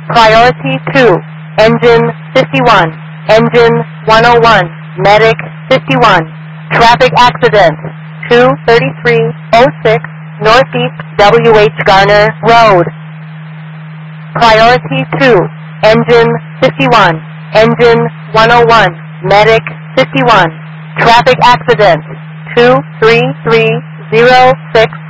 Priority 2, Engine 51, Engine 101, Medic 51, Traffic Accident 23306 Northeast W.H. Garner Road. Priority 2, Engine 51, Engine 101, Medic 51, Traffic Accident 23306